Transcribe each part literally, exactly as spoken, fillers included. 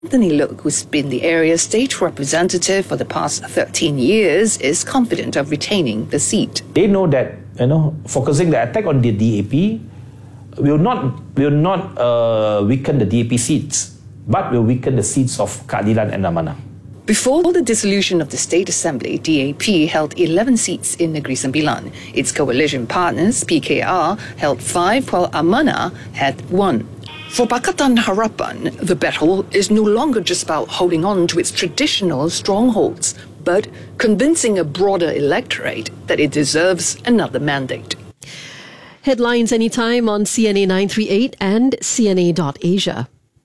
Anthony Look, who's been the area's state representative for the past thirteen years, is confident of retaining the seat. They know that, you know, focusing the attack on the D A P will not will not uh, weaken the D A P seats, but will weaken the seats of Keadilan and Amanah. Before the dissolution of the State Assembly, D A P held eleven seats in Negeri Sembilan. Its coalition partners, P K R, held five, while Amanah had one. For Pakatan Harapan, the battle is no longer just about holding on to its traditional strongholds, but convincing a broader electorate that it deserves another mandate. Headlines anytime on C N A nine thirty-eight and C N A dot Asia.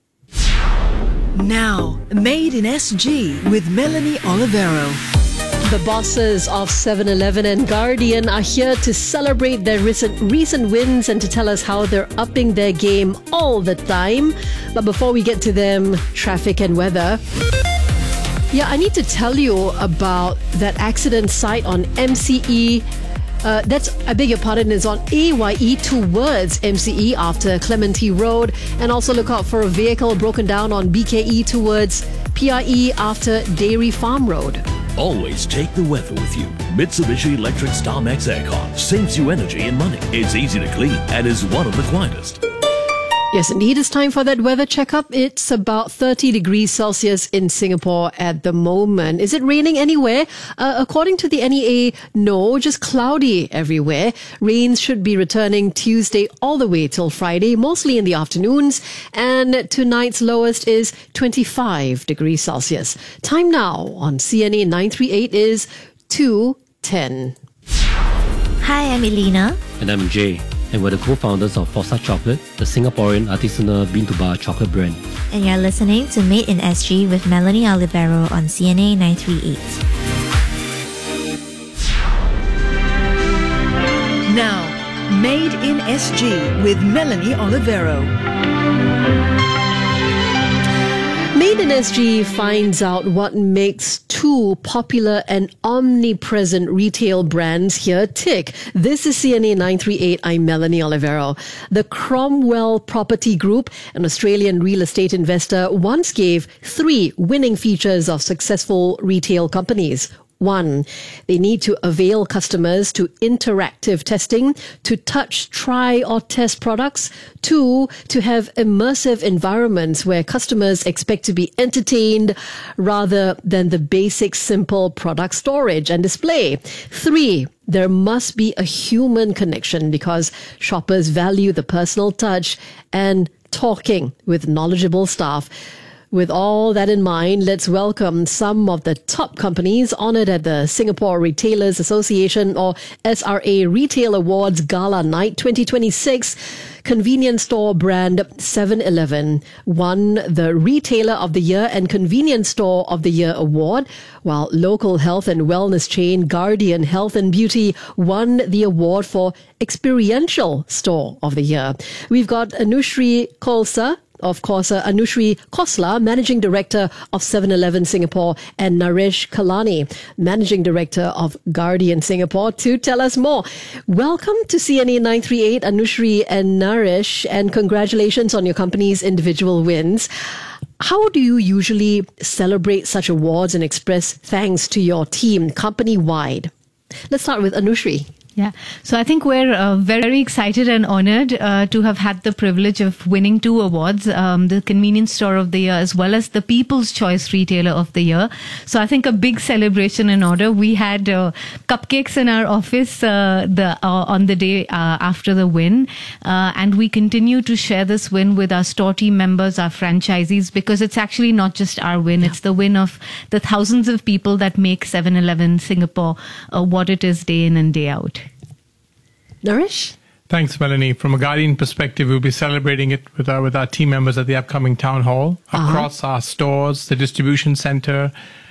Now, Made in S G with Melanie Olivero. The bosses of seven eleven and Guardian are here to celebrate their recent recent wins and to tell us how they're upping their game all the time. But before we get to them, traffic and weather. Yeah, I need to tell you about that accident site on M C E. Uh, that's, I beg your pardon, is on A Y E towards M C E after Clementi Road. And also look out for a vehicle broken down on B K E towards P I E after Dairy Farm Road. Always take the weather with you. Mitsubishi Electric Star Max Aircon saves you energy and money. It's easy to clean and is one of the quietest. Yes, indeed, it's time for that weather checkup. It's about thirty degrees Celsius in Singapore at the moment. Is it raining anywhere? Uh, according to the N E A, no, just cloudy everywhere. Rains should be returning Tuesday all the way till Friday, mostly in the afternoons. And tonight's lowest is twenty-five degrees Celsius. Time now on C N A nine thirty-eight is two ten. Hi, I'm Elena. And I'm Jay. And we're the co-founders of Fossa Chocolate, the Singaporean artisanal bean-to-bar chocolate brand. And you're listening to Made in S G with Melanie Olivero on C N A nine thirty-eight. Now, Made in S G with Melanie Olivero. Made in S G finds out what makes two popular and omnipresent retail brands here tick. This is C N A nine thirty-eight. I'm Melanie Olivero. The Cromwell Property Group, an Australian real estate investor, once gave three winning features of successful retail companies. One, they need to avail customers to interactive testing, to touch, try or test products. Two, to have immersive environments where customers expect to be entertained rather than the basic simple product storage and display. Three, there must be a human connection because shoppers value the personal touch and talking with knowledgeable staff. With all that in mind, let's welcome some of the top companies honoured at the Singapore Retailers Association or S R A Retail Awards Gala Night twenty twenty-six. Convenience store brand seven eleven won the Retailer of the Year and Convenience Store of the Year award, while local health and wellness chain Guardian Health and Beauty won the award for Experiential Store of the Year. We've got Anushri Khalsa, of course, uh, Anushri Khosla, Managing Director of seven eleven Singapore, and Naresh Kalani, Managing Director of Guardian Singapore, to tell us more. Welcome to C N A nine thirty-eight, Anushri and Naresh, and congratulations on your company's individual wins. How do you usually celebrate such awards and express thanks to your team company-wide? Let's start with Anushri. Yeah, so I think we're uh, very excited and honored uh, to have had the privilege of winning two awards, um, the Convenience Store of the Year as well as the People's Choice Retailer of the Year. So I think a big celebration in order. We had uh, cupcakes in our office uh, the uh, on the day uh, after the win, uh, and we continue to share this win with our store team members, our franchisees, because it's actually not just our win, it's the win of the thousands of people that make seven eleven Singapore uh, what it is day in and day out. Naresh? Thanks, Melanie. From a Guardian perspective, we'll be celebrating it with our, with our team members at the upcoming town hall, across uh-huh. our stores, the distribution center,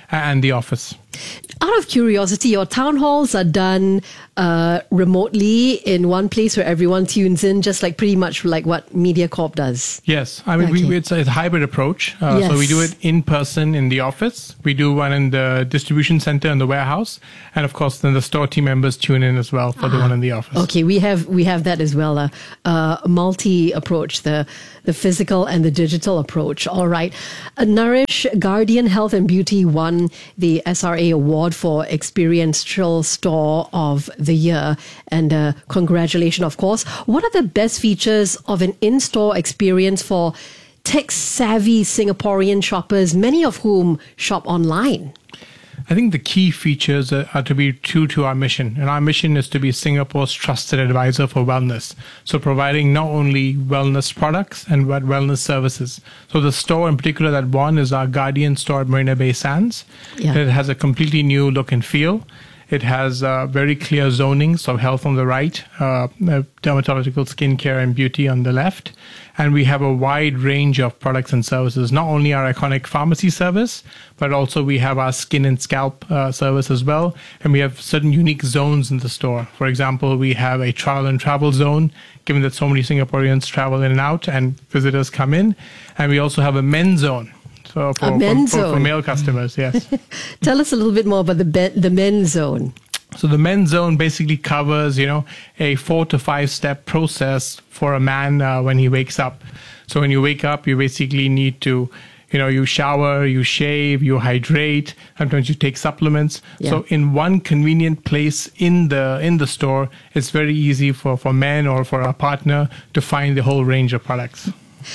and the office. Out of curiosity, your town halls are done uh, remotely in one place where everyone tunes in, just like pretty much like what MediaCorp does. Yes, I mean, Okay. we, it's, a, it's a hybrid approach. Uh, Yes. So we do it in person in the office. We do one in the distribution center in the warehouse. And of course, then the store team members tune in as well for the one in the office. Okay, we have we have that as well. A uh, uh, multi approach, the the physical and the digital approach. All right, uh, Nourish Guardian Health and Beauty won the S R A award for Experiential Store of the Year, and uh, congratulations, of course. What are the best features of an in-store experience for tech-savvy Singaporean shoppers, many of whom shop online? I think the key features are, are to be true to our mission. And our mission is to be Singapore's trusted advisor for wellness. So providing not only wellness products and but wellness services. So the store in particular that won is our Guardian store at Marina Bay Sands. Yeah. It has a completely new look and feel. It has uh, very clear zoning, so health on the right, uh, dermatological skincare and beauty on the left. And we have a wide range of products and services, not only our iconic pharmacy service, but also we have our skin and scalp uh, service as well. And we have certain unique zones in the store. For example, we have a trial and travel zone, given that so many Singaporeans travel in and out and visitors come in. And we also have a men's zone. So for, A men's for, for, for zone. male customers, yes. Tell us a little bit more about the be- the men's zone. So the men's zone basically covers, you know, a four to five step process for a man uh, when he wakes up. So when you wake up, you basically need to, you know, you shower, you shave, you hydrate. Sometimes you take supplements. Yeah. So in one convenient place in the in the store, it's very easy for, for men or for a partner to find the whole range of products.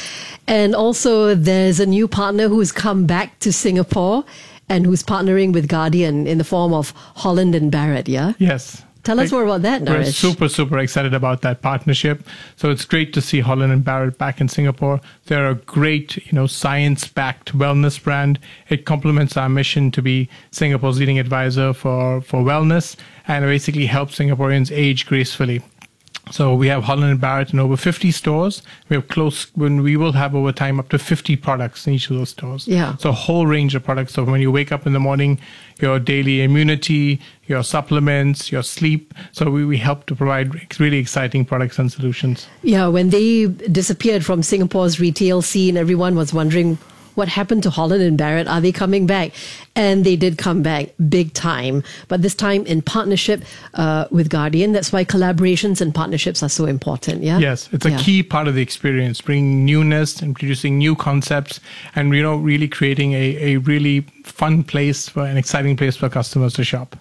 And also, there's a new partner who's come back to Singapore and who's partnering with Guardian in the form of Holland and Barrett, yeah? Yes. Tell us more about that, We're Naresh. super, super excited about that partnership. So it's great to see Holland and Barrett back in Singapore. They're a great, you know, science-backed wellness brand. It complements our mission to be Singapore's leading advisor for, for wellness and basically helps Singaporeans age gracefully. So we have Holland and Barrett in over fifty stores. We have close, when we will have over time up to fifty products in each of those stores. Yeah. So a whole range of products. So when you wake up in the morning, your daily immunity, your supplements, your sleep. So we, we help to provide really exciting products and solutions. Yeah, when they disappeared from Singapore's retail scene, everyone was wondering what happened to Holland and Barrett. Are they coming back? And they did come back big time, but this time in partnership uh, with Guardian. That's why collaborations and partnerships are so important. Yeah. Yes, it's a Yeah. key part of the experience, bringing newness, introducing new concepts, and you know, really creating a, a really fun place for an exciting place for customers to shop.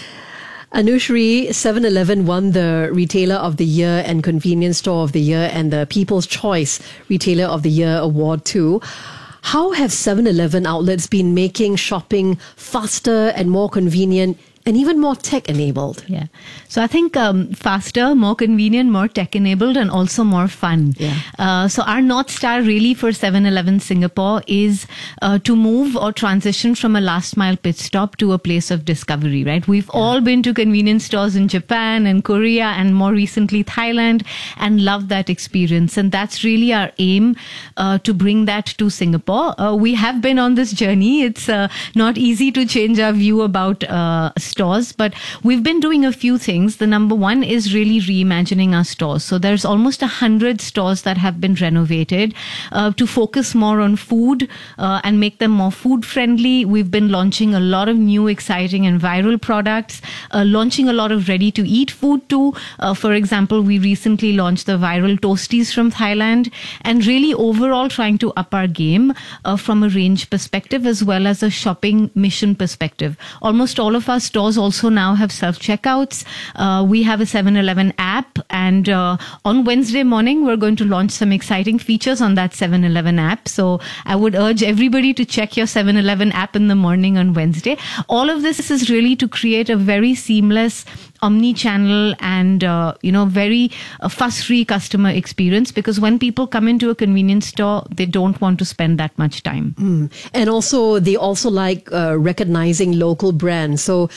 Anushri, seven eleven won the Retailer of the Year and Convenience Store of the Year and the People's Choice Retailer of the Year award too. How have seven eleven outlets been making shopping faster and more convenient and even more tech-enabled? Yeah. So I think um, faster, more convenient, more tech-enabled, and also more fun. Yeah. Uh, so our North Star really for seven eleven Singapore is uh, to move or transition from a last-mile pit stop to a place of discovery, right? We've all been to convenience stores in Japan and Korea and more recently Thailand and loved that experience. And that's really our aim uh, to bring that to Singapore. Uh, we have been on this journey. It's uh, not easy to change our view about uh, stores, but we've been doing a few things. The number one is really reimagining our stores. So there's almost a hundred stores that have been renovated uh, to focus more on food uh, and make them more food friendly. We've been launching a lot of new, exciting and viral products, uh, launching a lot of ready to eat food too. Uh, for example, we recently launched the viral toasties from Thailand, and really overall trying to up our game uh, from a range perspective as well as a shopping mission perspective. Almost all of our stores also now have self-checkouts. Uh, we have a seven eleven app, and uh, on Wednesday morning, we're going to launch some exciting features on that seven eleven app. So I would urge everybody to check your seven eleven app in the morning on Wednesday. All of this is really to create a very seamless omni-channel and uh, you know very uh, fuss-free customer experience, because when people come into a convenience store, they don't want to spend that much time. Mm. And also, they also like uh, recognizing local brands. So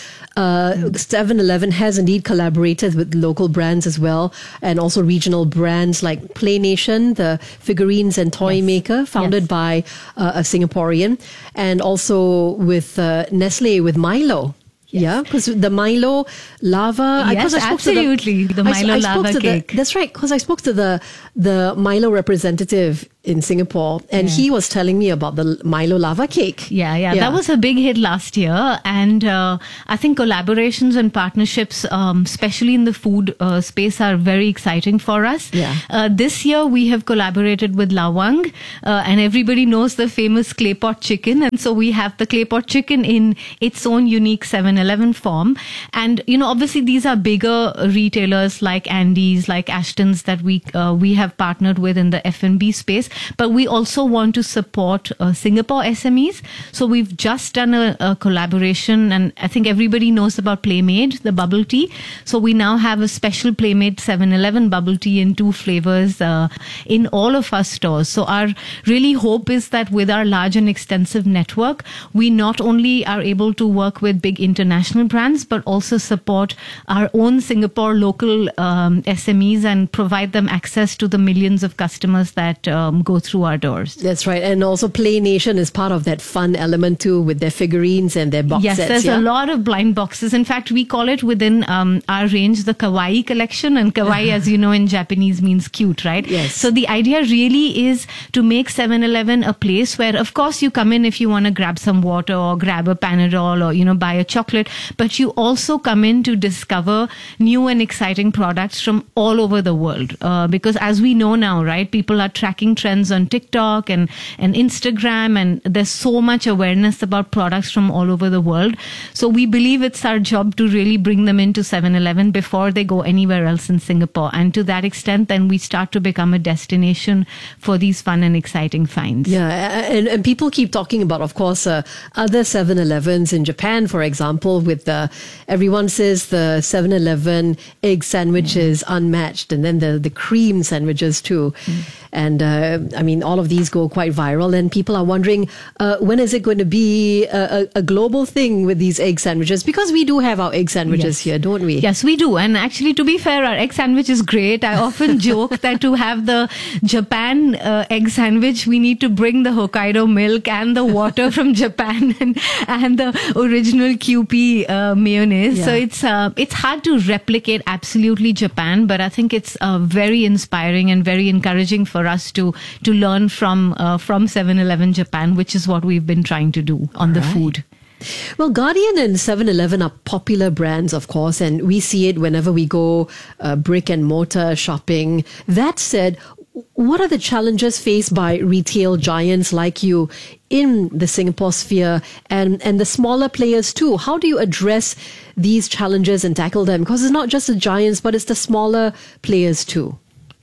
uh, seven eleven has indeed collaborated with local brands as well, and also regional brands like Play Nation, the figurines and toy yes. maker, founded yes. by uh, a Singaporean, and also with uh, Nestle, with Milo. Yes. Yeah, because the Milo lava. Yes, I, I absolutely. The, the Milo I, I lava cake. The, that's right, because I spoke to the the Milo representative in Singapore, and yeah. he was telling me about the Milo lava cake. Yeah, yeah, yeah. That was a big hit last year. And uh, I think collaborations and partnerships, um, especially in the food uh, space, are very exciting for us. Yeah. Uh, this year, we have collaborated with Lawang, uh, and everybody knows the famous clay pot chicken. And so we have the clay pot chicken in its own unique seven eleven form. And, you know, obviously, these are bigger retailers like Andy's, like Ashton's that we uh, we have partnered with in the F and B space. But we also want to support uh, Singapore S M Es. So we've just done a, a collaboration, and I think everybody knows about Playmade, the bubble tea. So we now have a special Playmade seven eleven bubble tea in two flavors uh, in all of our stores. So our really hope is that with our large and extensive network, we not only are able to work with big international brands, but also support our own Singapore local um, S M Es and provide them access to the millions of customers that um, go through our doors. That's right. And also Play Nation is part of that fun element too, with their figurines and their box yes, sets. Yes, there's yeah? a lot of blind boxes. In fact, we call it within um, our range the kawaii collection. And kawaii, as you know, in Japanese means cute, right? Yes. So the idea really is to make seven eleven a place where, of course, you come in if you want to grab some water or grab a Panadol or, you know, buy a chocolate, but you also come in to discover new and exciting products from all over the world. Uh, because as we know now, right, people are tracking trends on TikTok and, and Instagram, and there's so much awareness about products from all over the world. So we believe it's our job to really bring them into seven eleven before they go anywhere else in Singapore. And to that extent, then we start to become a destination for these fun and exciting finds. Yeah, and, and people keep talking about, of course, uh, other seven elevens in Japan, for example, with the, everyone says the seven eleven egg sandwich mm. is unmatched, and then the, the cream sandwiches too. Mm. And uh, I mean, all of these go quite viral, and people are wondering, uh, when is it going to be a, a, a global thing with these egg sandwiches? Because we do have our egg sandwiches yes. here, don't we? Yes, we do. And actually, to be fair, our egg sandwich is great. I often joke that to have the Japan uh, egg sandwich, we need to bring the Hokkaido milk and the water from Japan and, and the original Q P uh, mayonnaise. Yeah. So it's uh, it's hard to replicate absolutely Japan, but I think it's uh, very inspiring and very encouraging for us to to learn from uh, from seven eleven Japan, which is what we've been trying to do on the right. food. Well, Guardian and seven eleven are popular brands, of course, and we see it whenever we go uh, brick and mortar shopping. That said, what are the challenges faced by retail giants like you in the Singapore sphere, and, and the smaller players too? How do you address these challenges and tackle them? Because it's not just the giants, but it's the smaller players too.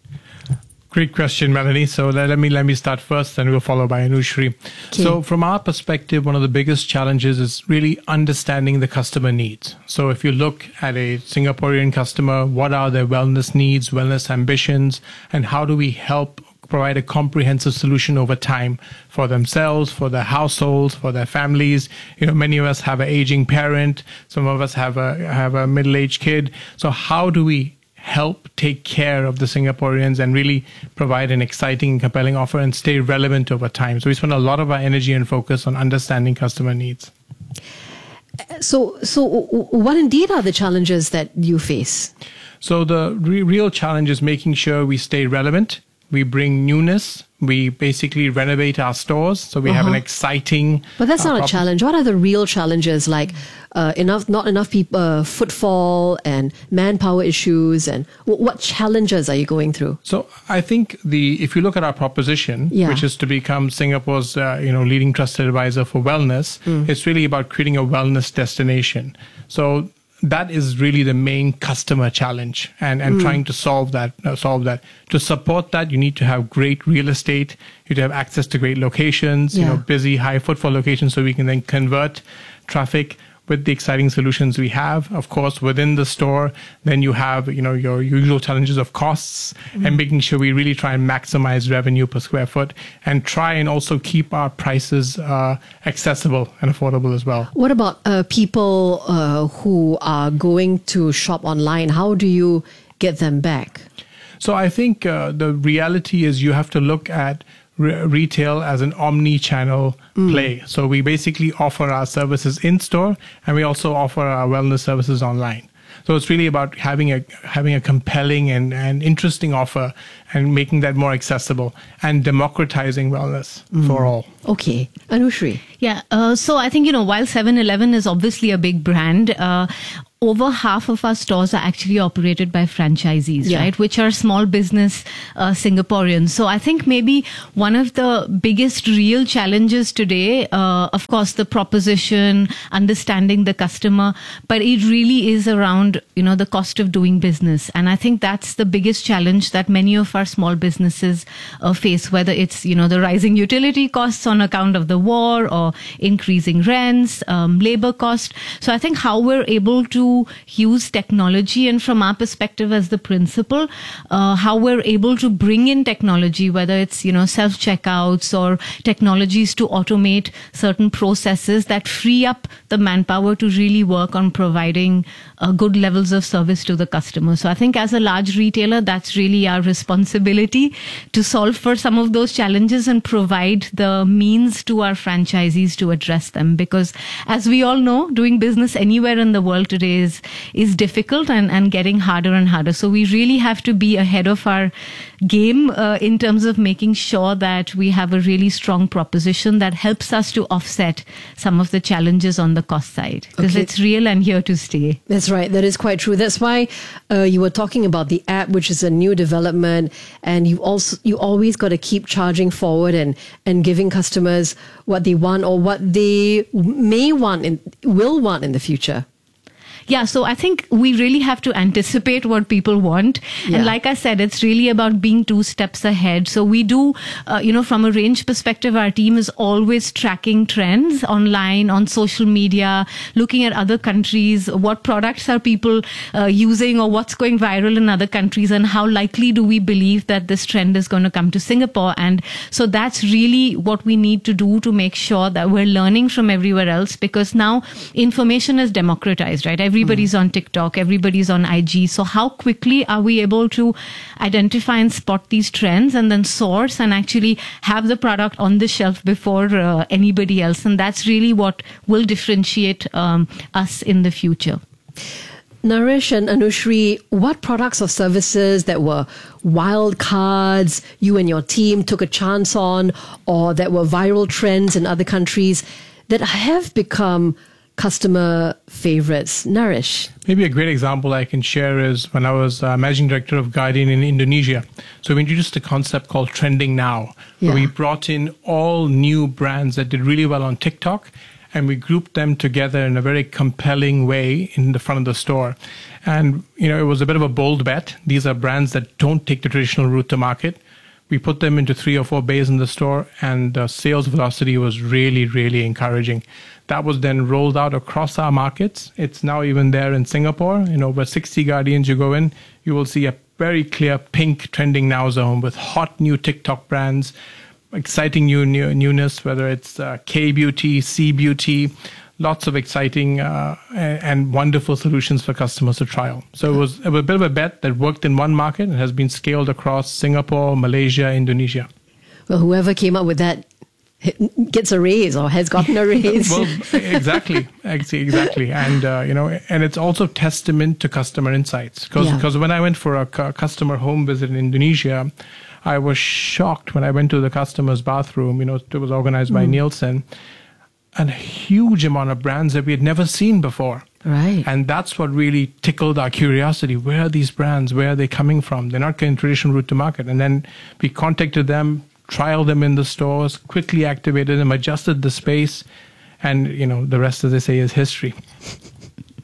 Great question, Melanie. So let, let me let me start first, and we'll follow by Anushri. Okay. So from our perspective, one of the biggest challenges is really understanding the customer needs. So if you look at a Singaporean customer, what are their wellness needs, wellness ambitions, and how do we help provide a comprehensive solution over time for themselves, for their households, for their families? You know, many of us have an aging parent. Some of us have a have a middle-aged kid. So how do we help take care of the Singaporeans and really provide an exciting and compelling offer and stay relevant over time? So we spend a lot of our energy and focus on understanding customer needs. So, so what indeed are the challenges that you face? So the re- real challenge is making sure we stay relevant. We bring newness. We basically renovate our stores, so we uh-huh. have an exciting. But that's uh, not prop- a challenge. What are the real challenges, like uh, enough, not enough people, uh, footfall and manpower issues, and w- what challenges are you going through? So I think the if you look at our proposition, yeah. which is to become Singapore's uh, you know leading trusted advisor for wellness, mm. it's really about creating a wellness destination. So that is really the main customer challenge, and, and mm. trying to solve that. Uh, solve that. To support that, you need to have great real estate. You need to have access to great locations, yeah. you know, busy, high footfall locations, so we can then convert traffic. with the exciting solutions we have. Of course, within the store, then you have, you know, your usual challenges of costs mm-hmm. and making sure we really try and maximize revenue per square foot and try and also keep our prices uh, accessible and affordable as well. What about uh, people uh, who are going to shop online? How do you get them back? So I think uh, the reality is you have to look at re- retail as an omni-channel mm. play. So we basically offer our services in-store and we also offer our wellness services online. So it's really about having a having a compelling and, and interesting offer and making that more accessible and democratizing wellness mm. for all. Okay. Anushri. Yeah. Uh, so I think, you know, while seven eleven is obviously a big brand, uh, over half of our stores are actually operated by franchisees, yeah. right? Which are small business uh, Singaporeans. So I think maybe one of the biggest real challenges today, uh, of course, the proposition, understanding the customer, but it really is around, you know, the cost of doing business. And I think that's the biggest challenge that many of our small businesses uh, face, whether it's, you know, the rising utility costs on account of the war or increasing rents, um, labor cost. So I think how we're able to use technology and from our perspective as the principal, uh, how we're able to bring in technology, whether it's, you know, self-checkouts or technologies to automate certain processes that free up the manpower to really work on providing uh, good levels of service to the customer. So I think as a large retailer, that's really our responsibility to solve for some of those challenges and provide the means to our franchisees to address them. Because as we all know, doing business anywhere in the world today is is difficult and, and getting harder and harder. So we really have to be ahead of our game uh, in terms of making sure that we have a really strong proposition that helps us to offset some of the challenges on the cost side. Because okay. it's real and here to stay. That's right. That is quite true. That's why uh, you were talking about the app, which is a new development, and you also you always got to keep charging forward and, and giving customers what they want or what they may want and will want in the future. Yeah, so I think we really have to anticipate what people want. Yeah. And like I said, it's really about being two steps ahead. So we do, uh, you know, from a range perspective, our team is always tracking trends online, on social media, looking at other countries, what products are people uh, using or what's going viral in other countries and how likely do we believe that this trend is going to come to Singapore. And so that's really what we need to do to make sure that we're learning from everywhere else, because now information is democratized, right? Every Everybody's on TikTok, everybody's on I G. So how quickly are we able to identify and spot these trends and then source and actually have the product on the shelf before uh, anybody else? And that's really what will differentiate um, us in the future. Naresh and Anushri, what products or services that were wild cards you and your team took a chance on, or that were viral trends in other countries that have become customer favorites? Naresh. Maybe a great example I can share is when I was uh, managing director of Guardian in Indonesia. So we introduced a concept called Trending Now, yeah. where we brought in all new brands that did really well on TikTok, and we grouped them together in a very compelling way in the front of the store. And, you know, it was a bit of a bold bet. These are brands that don't take the traditional route to market. We put them into three or four bays in the store, and the sales velocity was really, really encouraging. That was then rolled out across our markets. It's now even there in Singapore. In over sixty Guardians you go in, you will see a very clear pink Trending Now zone with hot new TikTok brands, exciting new, new newness, whether it's uh, K-Beauty, C-Beauty, lots of exciting uh, and, and wonderful solutions for customers to trial. So it was, it was a bit of a bet that worked in one market and has been scaled across Singapore, Malaysia, Indonesia. Well, whoever came up with that gets a raise or has gotten a raise. Well, exactly, exactly, and uh, you know, and it's also testament to customer insights. Because because yeah. when I went for a cu- customer home visit in Indonesia, I was shocked when I went to the customer's bathroom. You know, it was organized by mm. Nielsen, and a huge amount of brands that we had never seen before. Right, and that's what really tickled our curiosity. Where are these brands? Where are they coming from? They're not getting traditional route to market. And then we contacted them, trialed them in the stores, quickly activated them, adjusted the space, and, you know, the rest, as they say, is history.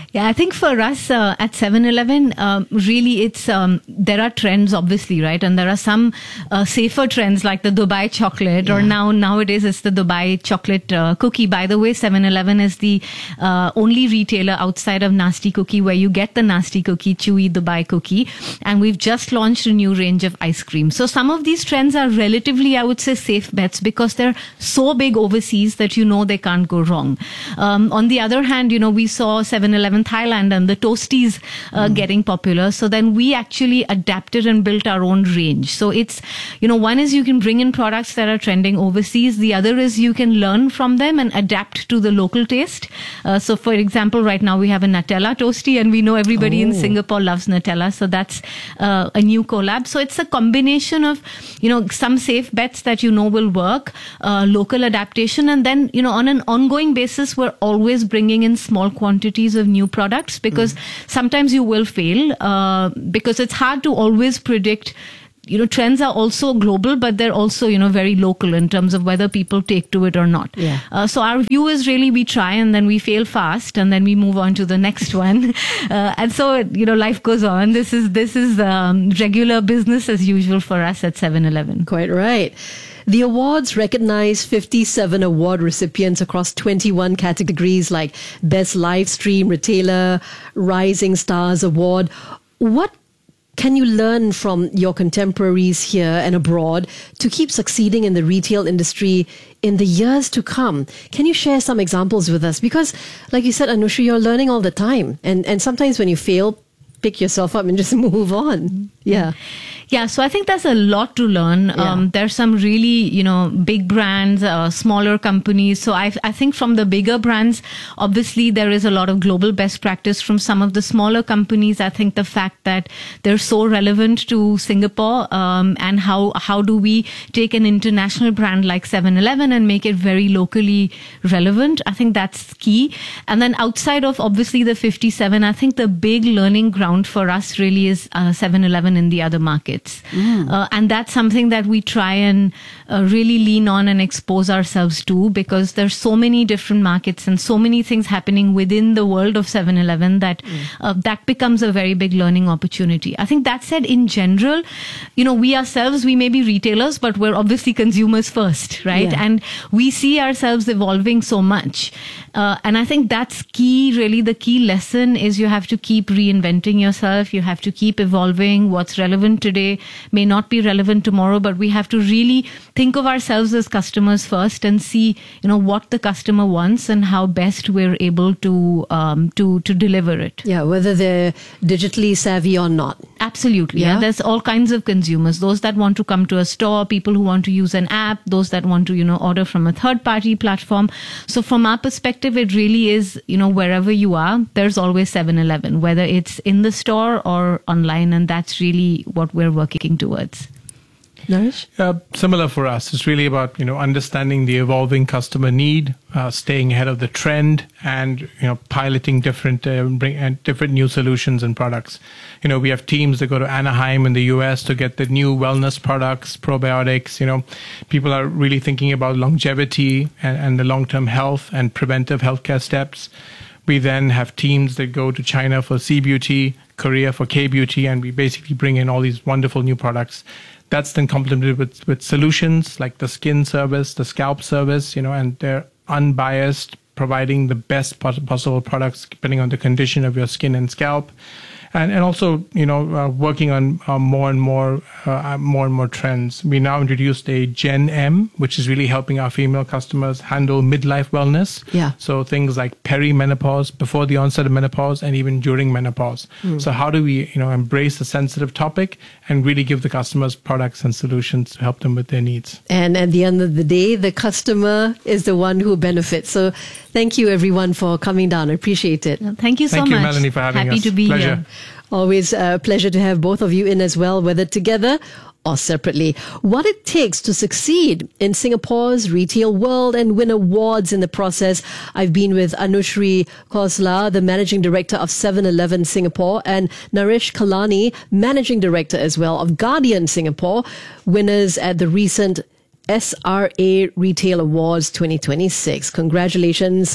Yeah, I think for us uh, at seven eleven, um, really it's, um, there are trends obviously, right? And there are some uh, safer trends like the Dubai chocolate, yeah. or now nowadays it's the Dubai chocolate uh, cookie. By the way, seven eleven is the uh, only retailer outside of Nasty Cookie where you get the Nasty Cookie, chewy Dubai cookie. And we've just launched a new range of ice cream. So some of these trends are relatively, I would say, safe bets because they're so big overseas that you know they can't go wrong. Um, on the other hand, you know, we saw seven eleven Thailand and the Toasties uh, mm. getting popular. So then we actually adapted and built our own range. So it's, you know, one is you can bring in products that are trending overseas. The other is you can learn from them and adapt to the local taste. Uh, so for example, right now we have a Nutella Toasty and we know everybody oh. in Singapore loves Nutella. So that's uh, a new collab. So it's a combination of, you know, some safe bets that you know will work, uh, local adaptation. And then, you know, on an ongoing basis, we're always bringing in small quantities of new products because mm. sometimes you will fail uh, because it's hard to always predict. You know, trends are also global, but they're also, you know, very local in terms of whether people take to it or not. Yeah. Uh, so our view is really we try and then we fail fast and then we move on to the next one. Uh, and so, you know, life goes on. This is, this is um, regular business as usual for us at seven eleven. Quite right. The awards recognize fifty-seven award recipients across twenty-one categories like Best Live Stream Retailer, Rising Stars Award. What can you learn from your contemporaries here and abroad to keep succeeding in the retail industry in the years to come? Can you share some examples with us? Because, like you said, Anushree, you're learning all the time. And, and sometimes when you fail, pick yourself up and just move on. Yeah. Yeah, so I think there's a lot to learn. Yeah. Um, there's some really, you know, big brands, uh, smaller companies. So I, I think from the bigger brands, obviously there is a lot of global best practice. From some of the smaller companies, I think the fact that they're so relevant to Singapore, um, and how how do we take an international brand like seven eleven and make it very locally relevant? I think that's key. And then outside of obviously the fifty-seven, I think the big learning ground for us really is uh, seven eleven in the other markets. Mm. Uh, and that's something that we try and uh, really lean on and expose ourselves to because there's so many different markets and so many things happening within the world of seven eleven that mm. uh, that becomes a very big learning opportunity. I think that said, in general, you know, we ourselves, we may be retailers, but we're obviously consumers first, right? Yeah. And we see ourselves evolving so much. Uh, and I think that's key, really. The key lesson is you have to keep reinventing yourself. You have to keep evolving. What's relevant today may not be relevant tomorrow, but we have to really think of ourselves as customers first and see, you know, what the customer wants and how best we're able to um, to to deliver it. Yeah, whether they're digitally savvy or not. Absolutely. Yeah. yeah. There's all kinds of consumers. Those that want to come to a store, people who want to use an app, those that want to, you know, order from a third party platform. So from our perspective, it really is, you know, wherever you are, there's always seven eleven, whether it's in the store or online. And that's really what we're working towards. Naresh? Uh, similar for us. It's really about, you know, understanding the evolving customer need, uh, staying ahead of the trend, and, you know, piloting different uh, bring uh, different new solutions and products. You know, we have teams that go to Anaheim in the U S to get the new wellness products, probiotics. You know, people are really thinking about longevity and, and the long-term health and preventive healthcare steps. We then have teams that go to China for C-Beauty, Korea for K-Beauty, and we basically bring in all these wonderful new products. That's then complemented with, with solutions like the skin service, the scalp service, you know, and they're unbiased, providing the best possible products depending on the condition of your skin and scalp. And and also, you know, uh, working on uh, more and more, uh, more and more trends. We now introduced a Gen M, which is really helping our female customers handle midlife wellness. Yeah. So things like perimenopause, before the onset of menopause, and even during menopause. Mm. So how do we, you know, embrace a sensitive topic and really give the customers products and solutions to help them with their needs? And at the end of the day, the customer is the one who benefits. So thank you, everyone, for coming down. I appreciate it. Thank you so Thank much. Thank you, Melanie, for having Happy us. to be Pleasure. here. Always a pleasure to have both of you in as well, whether together or separately. What it takes to succeed in Singapore's retail world and win awards in the process. I've been with Anushree Khosla, the Managing Director of seven eleven Singapore, and Naresh Kalani, Managing Director as well of Guardian Singapore, winners at the recent S R A Retail Awards twenty twenty-six. Congratulations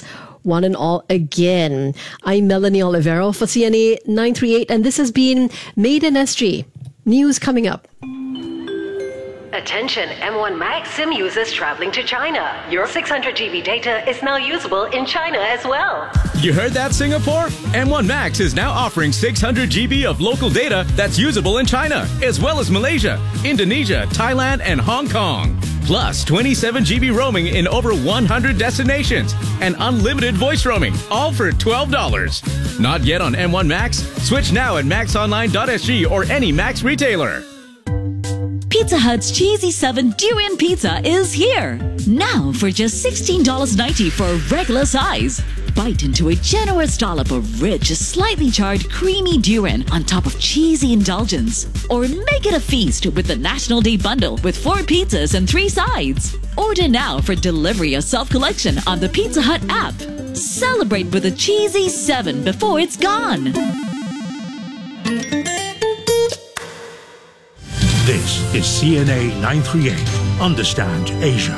one and all again. I'm Melanie Olivero for C N A nine three eight, and this has been Made in S G. News coming up. Attention M one Max SIM users traveling to China. Your six hundred gigabyte data is now usable in China as well. You heard that, Singapore? M one Max is now offering six hundred gigabytes of local data that's usable in China, as well as Malaysia, Indonesia, Thailand, and Hong Kong. Plus twenty-seven gigabytes roaming in over one hundred destinations and unlimited voice roaming, all for twelve dollars. Not yet on M one Max? Switch now at max online dot s g or any Max retailer. Pizza Hut's Cheesy seven Durian Pizza is here. Now for just sixteen dollars and ninety cents for regular size. Bite into a generous dollop of rich, slightly charred, creamy durian on top of cheesy indulgence. Or make it a feast with the National Day Bundle with four pizzas and three sides. Order now for delivery or self-collection on the Pizza Hut app. Celebrate with a Cheesy seven before it's gone. This is C N A nine three eight. Understand Asia.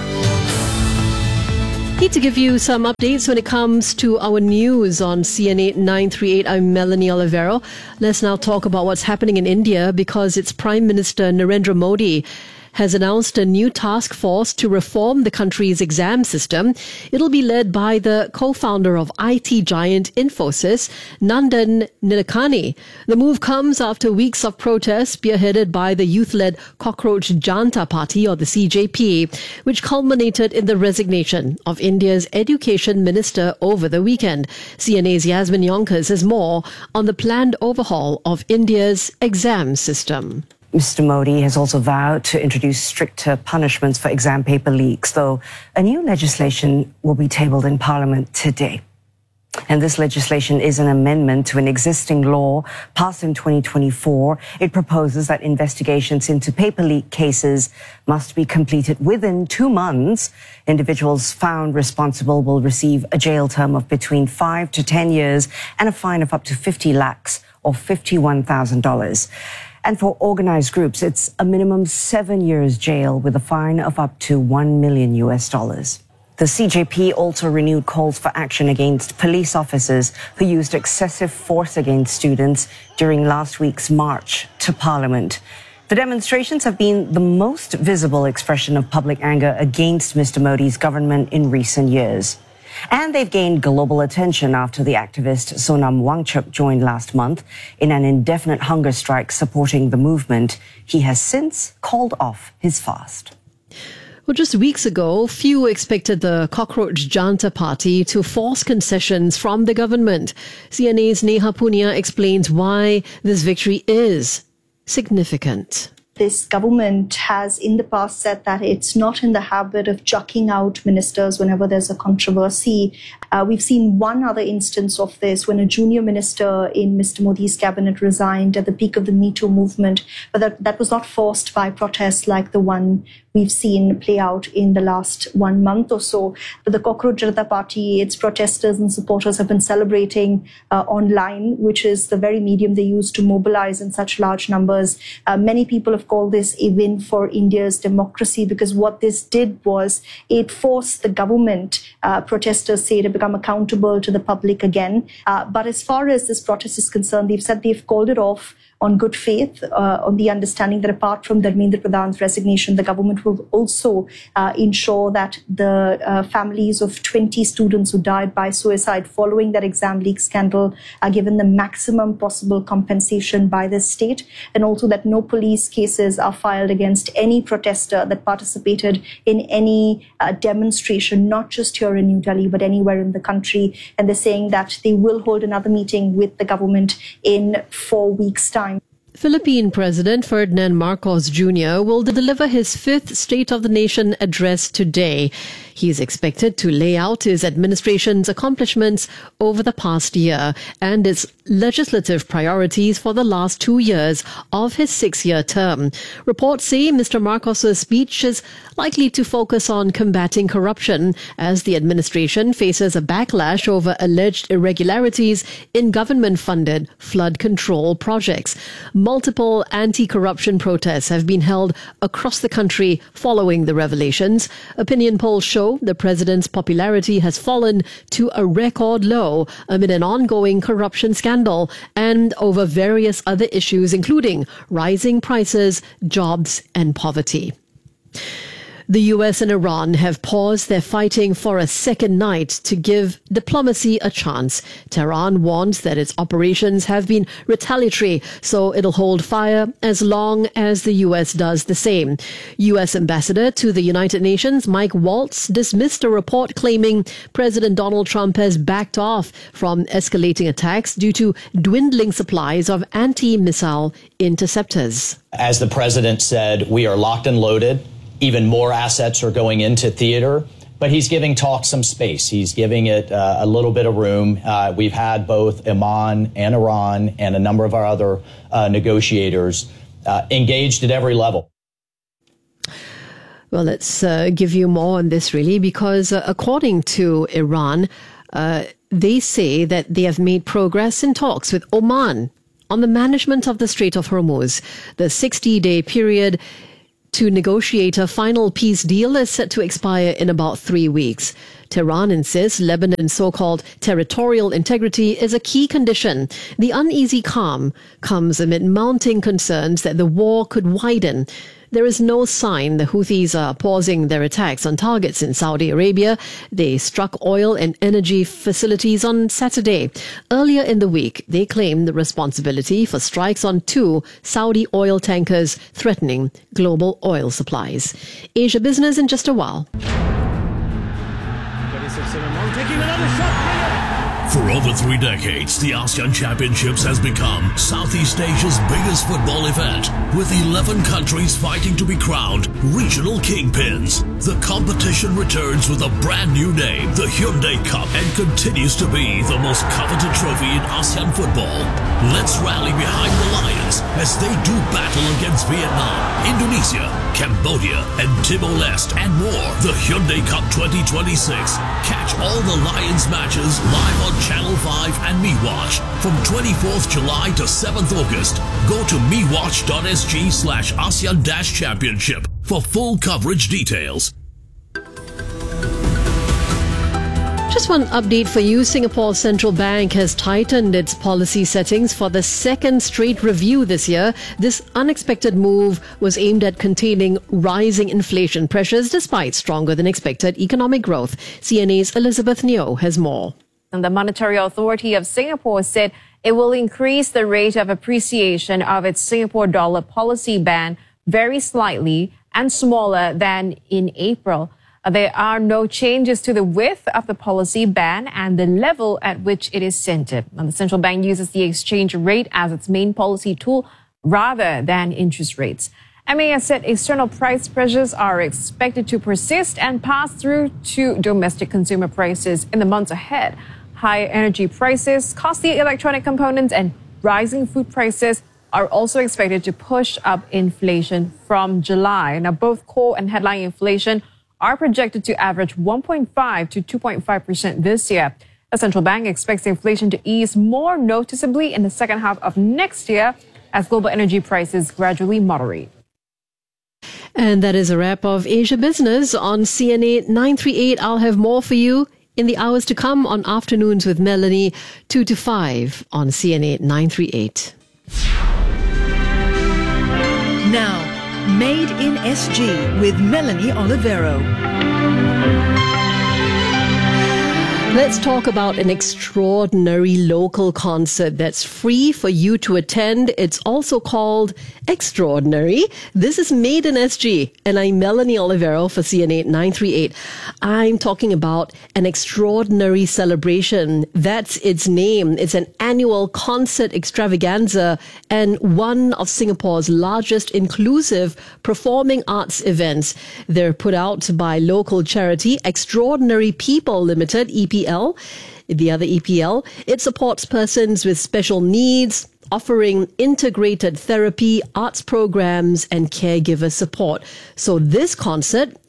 Need to give you some updates when it comes to our news on C N A nine three eight. I'm Melanie Olivero. Let's now talk about what's happening in India, because its Prime Minister Narendra Modi has announced a new task force to reform the country's exam system. It'll be led by the co-founder of I T giant Infosys, Nandan Nilekani. The move comes after weeks of protests spearheaded by the youth-led Cockroach Janta Party, or the C J P, which culminated in the resignation of India's education minister over the weekend. C N A's Yasmin Yonkers has more on the planned overhaul of India's exam system. Mister Modi has also vowed to introduce stricter punishments for exam paper leaks, though a new legislation will be tabled in Parliament today. And this legislation is an amendment to an existing law passed in twenty twenty-four. It proposes that investigations into paper leak cases must be completed within two months. Individuals found responsible will receive a jail term of between five to ten years and a fine of up to fifty lakhs or fifty-one thousand dollars. And for organized groups, it's a minimum seven years jail with a fine of up to one million U S dollars. The C J P also renewed calls for action against police officers who used excessive force against students during last week's march to Parliament. The demonstrations have been the most visible expression of public anger against Mister Modi's government in recent years. And they've gained global attention after the activist Sonam Wangchuk joined last month in an indefinite hunger strike supporting the movement. He has since called off his fast. Well, just weeks ago, few expected the Cockroach Janta Party to force concessions from the government. C N A's Neha Punia explains why this victory is significant. This government has in the past said that it's not in the habit of chucking out ministers whenever there's a controversy. Uh, we've seen one other instance of this when a junior minister in Mister Modi's cabinet resigned at the peak of the Me Too movement, but that, that was not forced by protests like the one we've seen play out in the last one month or so. But the Cockroach Janata Party, its protesters and supporters have been celebrating uh, online, which is the very medium they use to mobilize in such large numbers. Uh, many people have called this a win for India's democracy, because what this did was it forced the government, uh, protesters say, to become accountable to the public again. Uh, but as far as this protest is concerned, they've said they've called it off on good faith, uh, on the understanding that apart from Dharmendra Pradhan's resignation, the government will also uh, ensure that the uh, families of twenty students who died by suicide following that exam leak scandal are given the maximum possible compensation by the state, and also that no police cases are filed against any protester that participated in any uh, demonstration, not just here in New Delhi, but anywhere in the country. And they're saying that they will hold another meeting with the government in four weeks' time. Philippine President Ferdinand Marcos Junior will deliver his fifth State of the Nation address today. He is expected to lay out his administration's accomplishments over the past year and its legislative priorities for the last two years of his six-year term. Reports say Mister Marcos's speech is likely to focus on combating corruption as the administration faces a backlash over alleged irregularities in government-funded flood control projects. Multiple anti-corruption protests have been held across the country following the revelations. Opinion polls show so, the president's popularity has fallen to a record low amid an ongoing corruption scandal and over various other issues, including rising prices, jobs, and poverty. The U S and Iran have paused their fighting for a second night to give diplomacy a chance. Tehran warns that its operations have been retaliatory, so it'll hold fire as long as the U S does the same. U S Ambassador to the United Nations Mike Waltz dismissed a report claiming President Donald Trump has backed off from escalating attacks due to dwindling supplies of anti-missile interceptors. As the president said, we are locked and loaded. Even more assets are going into theater, but he's giving talk some space. He's giving it uh, a little bit of room. Uh, we've had both Oman and Iran and a number of our other uh, negotiators uh, engaged at every level. Well, let's uh, give you more on this, really, because uh, according to Iran, uh, they say that they have made progress in talks with Oman on the management of the Strait of Hormuz. The sixty-day period to negotiate a final peace deal is set to expire in about three weeks. Tehran insists Lebanon's so-called territorial integrity is a key condition. The uneasy calm comes amid mounting concerns that the war could widen. There is no sign the Houthis are pausing their attacks on targets in Saudi Arabia. They struck oil and energy facilities on Saturday. Earlier in the week, they claimed the responsibility for strikes on two Saudi oil tankers threatening global oil supplies. Asia Business in just a while. For over three decades, the ASEAN Championships has become Southeast Asia's biggest football event, with eleven countries fighting to be crowned regional kingpins. The competition returns with a brand new name, the Hyundai Cup, and continues to be the most coveted trophy in ASEAN football. Let's rally behind the Lions as they do battle against Vietnam, Indonesia, Cambodia, and Timor-Leste, and more. The Hyundai Cup twenty twenty-six. Catch all the Lions matches live on Channel five and MeWatch from twenty-fourth July to seventh August. Go to mewatch.sg slash ASEAN dash championship for full coverage details. Just one update for you. Singapore's central bank has tightened its policy settings for the second straight review this year. This unexpected move was aimed at containing rising inflation pressures despite stronger than expected economic growth. C N A's Elizabeth Neo has more. And the Monetary Authority of Singapore said it will increase the rate of appreciation of its Singapore dollar policy band very slightly and smaller than in April. There are no changes to the width of the policy band and the level at which it is centered. And the central bank uses the exchange rate as its main policy tool rather than interest rates. M A S said external price pressures are expected to persist and pass through to domestic consumer prices in the months ahead. Higher energy prices, costly electronic components, and rising food prices are also expected to push up inflation from July. Now, both core and headline inflation are projected to average one point five to two point five percent this year. The central bank expects inflation to ease more noticeably in the second half of next year as global energy prices gradually moderate. And that is a wrap of Asia Business on C N A nine thirty-eight. I'll have more for you in the hours to come on Afternoons with Melanie, two to five on C N A nine thirty-eight. Now, Made in S G with Melanie Olivero. Let's talk about an extraordinary local concert that's free for you to attend. It's also called Extraordinary. This is Made in S G, and I'm Melanie Olivero for C N A nine thirty-eight. I'm talking about an extraordinary celebration. That's its name. It's an annual concert extravaganza and one of Singapore's largest inclusive performing arts events. They're put out by local charity Extraordinary People Limited, E P L. The other E P L, it supports persons with special needs, offering integrated therapy, arts programs, and caregiver support. So this concert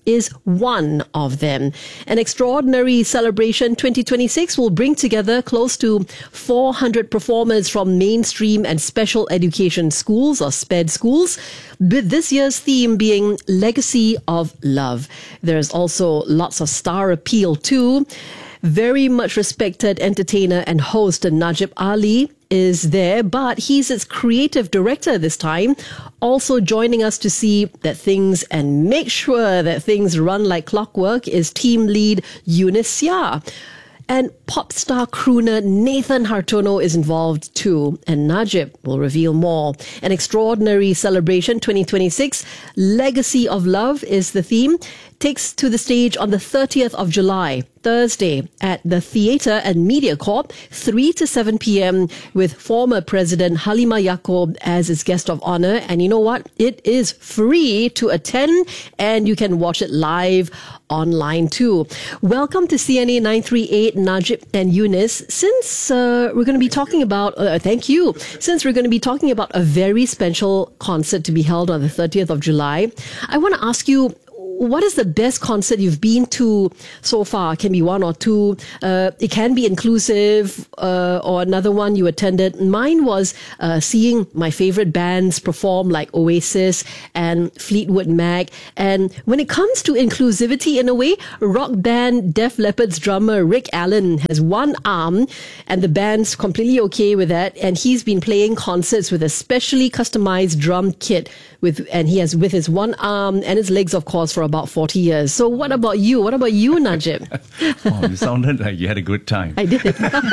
is one of them. An extraordinary celebration twenty twenty-six will bring together close to four hundred performers from mainstream and special education schools or SPED schools, with this year's theme being Legacy of Love. There's also lots of star appeal too. Very much respected entertainer and host Najib Ali is there, but he's its creative director this time, also joining us to see that things and make sure that things run like clockwork is team lead Eunice Seah. And pop star crooner Nathan Hartono is involved too, and Najib will reveal more. An extraordinary celebration twenty twenty-six, Legacy of Love is the theme, takes to the stage on the thirtieth of July, Thursday, at the Theatre and Media Corp, three to seven p.m. with former President Halimah Yacob as its guest of honor. And you know what? It is free to attend, and you can watch it live online too. Welcome to C N A nine three eight, Najib and Eunice. Since uh, we're going to be talking about, uh, thank you, since we're going to be talking about a very special concert to be held on the thirtieth of July, I want to ask you, what is the best concert you've been to so far? It can be one or two. Uh, it can be inclusive, uh, or another one you attended. Mine was uh, seeing my favorite bands perform, like Oasis and Fleetwood Mac. And when it comes to inclusivity, in a way, rock band Def Leppard's drummer Rick Allen has one arm, and the band's completely okay with that. And he's been playing concerts with a specially customized drum kit, with, and he has with his one arm and his legs, of course, for about forty years. So what about you? What about you, Najib? Oh, you sounded like you had a good time. I did.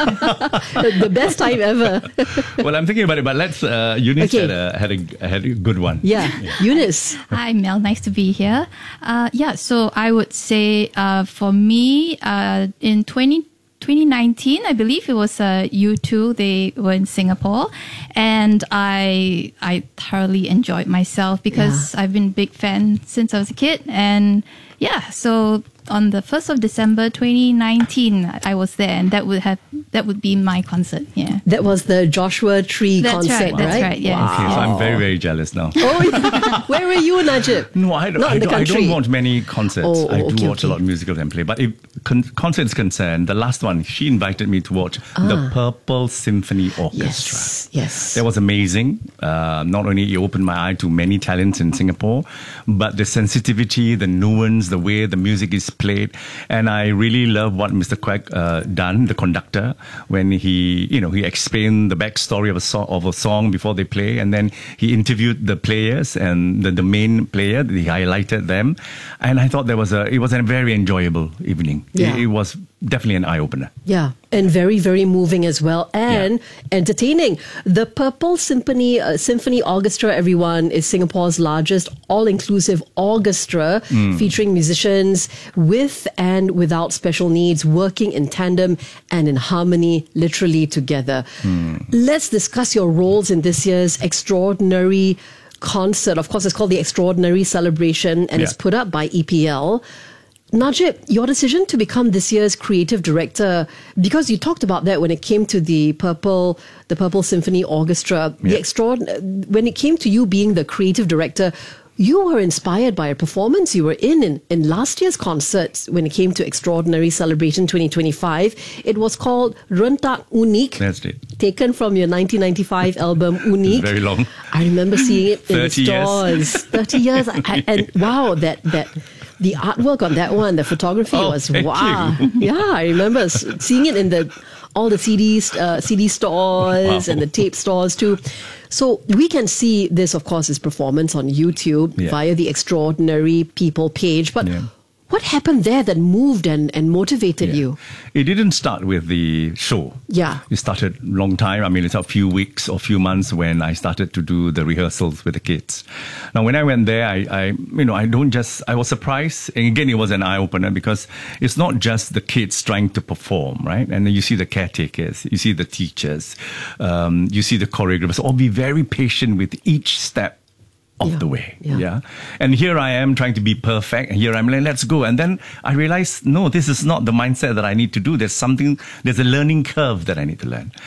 The best time ever. Well, I'm thinking about it, but let's, uh, Eunice Okay. had, a, had, a, had a good one. Yeah, Eunice. Hi, Mel. Nice to be here. Uh, yeah, so I would say uh, for me, uh, in twenty twenty nineteen, I believe it was uh, U two. They were in Singapore, and I I thoroughly enjoyed myself because I've been a big fan since I was a kid. And yeah, so on the first of December twenty nineteen, I was there, and that would have that would be my concert. Yeah, That was the Joshua Tree That's concert, right, that's right, yes. Okay, so I'm very, very jealous now. Oh, where were you, Najib? No, I don't, Not I in the don't, I country. don't watch many concerts. Oh, I oh, do okay, watch a okay. lot of musicals and play. But if con- concert is concerned, the last one, she invited me to watch the Ah. Purple Symphony Orchestra. Yes, yes. That was amazing. Uh, not only it opened my eye to many talents in Singapore, but the sensitivity, the nuance, the way the music is played. And I really love what Mister Quek uh, done, the conductor, when he, you know, he explained the backstory of a, so- of a song before they play. And then he interviewed the players and the, the main player, he highlighted them. And I thought there was a, it was a very enjoyable evening. Yeah. It, it was definitely an eye-opener. Yeah, and very, very moving as well, and entertaining. The Purple Symphony uh, Symphony Orchestra, everyone, is Singapore's largest all-inclusive orchestra, Mm. featuring musicians with and without special needs, working in tandem and in harmony, literally together. Let's discuss your roles in this year's extraordinary concert. Of course, it's called the Extraordinary Celebration, and Yeah. it's put up by E P L. Najib, your decision to become this year's creative director, because you talked about that when it came to the Purple, the Purple Symphony Orchestra, the Yeah. extraordinary, when it came to you being the creative director, you were inspired by a performance you were in, in in last year's concert when it came to Extraordinary Celebration twenty twenty-five. It was called Rentak Unik, That's it. taken from your nineteen ninety-five album Unik. Very long. I remember seeing it in the thirty years. stores. thirty years. I, and wow, that that the artwork on that one, the photography Oh, was thank wow. you. Yeah, I remember s- seeing it in the all the C Ds, uh, C D stores Wow. and the tape stores too. So we can see this, of course, is performance on YouTube Yeah. via the Extraordinary People page. But Yeah. what happened there that moved and, and motivated Yeah. you? It didn't start with the show. Yeah. It started long time. I mean, it's a few weeks or few months when I started to do the rehearsals with the kids. Now, when I went there, I, I you know, I don't just, I was surprised. And again, it was an eye opener because it's not just the kids trying to perform, right? And then you see the caretakers, you see the teachers, um, you see the choreographers, all be very patient with each step of the way. Yeah. And here I am trying to be perfect. And here I'm like, let's go. And then I realized, no, this is not the mindset that I need to do. There's something, there's a learning curve that I need to learn.